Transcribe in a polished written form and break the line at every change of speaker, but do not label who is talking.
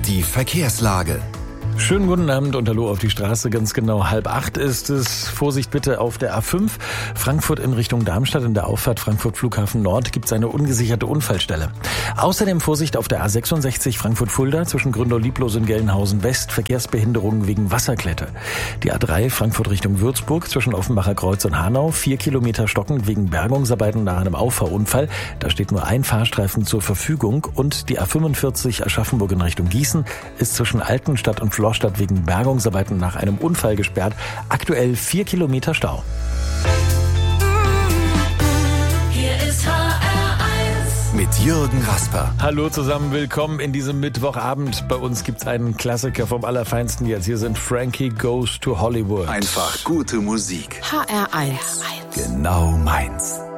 Die Verkehrslage.
Schönen guten Abend und hallo auf die Straße. Ganz genau 7:30 ist es. Vorsicht bitte auf der A5. Frankfurt in Richtung Darmstadt. In der Auffahrt Frankfurt Flughafen Nord gibt es eine ungesicherte Unfallstelle. Außerdem Vorsicht auf der A66 Frankfurt-Fulda zwischen Gründau-Lieblos und Gelnhausen West. Verkehrsbehinderungen wegen Wasserklette. Die A3 Frankfurt Richtung Würzburg zwischen Offenbacher Kreuz und Hanau. 4 Kilometer stockend wegen Bergungsarbeiten nach einem Auffahrunfall. Da steht nur ein Fahrstreifen zur Verfügung. Und die A45 Aschaffenburg in Richtung Gießen ist zwischen Altenstadt und Florstadt wegen Bergungsarbeiten nach einem Unfall gesperrt. Aktuell 4 Kilometer Stau.
Hier ist HR1
Mit Jürgen Rasper.
Hallo zusammen, willkommen in diesem Mittwochabend. Bei uns gibt's einen Klassiker vom Allerfeinsten jetzt. Hier sind Frankie Goes to Hollywood.
Einfach gute Musik.
HR1
Genau meins.